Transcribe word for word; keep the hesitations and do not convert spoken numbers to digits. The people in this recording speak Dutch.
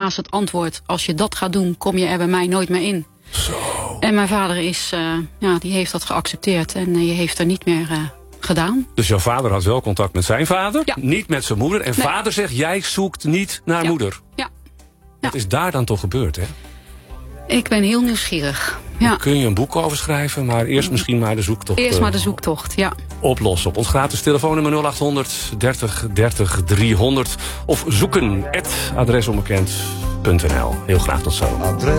helaas het antwoord: als je dat gaat doen, kom je er bij mij nooit meer in. Zo. En mijn vader is, uh, ja, die heeft dat geaccepteerd en die heeft er niet meer uh, gedaan. Dus jouw vader had wel contact met zijn vader, ja. niet met zijn moeder. En nee. vader zegt, jij zoekt niet naar ja. moeder. Ja. Wat ja. is daar dan toch gebeurd, hè? Ik ben heel nieuwsgierig. Ja. Daar kun je een boek over schrijven, maar eerst misschien maar de zoektocht. Eerst maar de zoektocht, ja. Oplossen. Op ons gratis telefoonnummer nul acht honderd dertig dertig driehonderd. Of zoeken, at adresonbekend punt n l. Heel graag tot zo.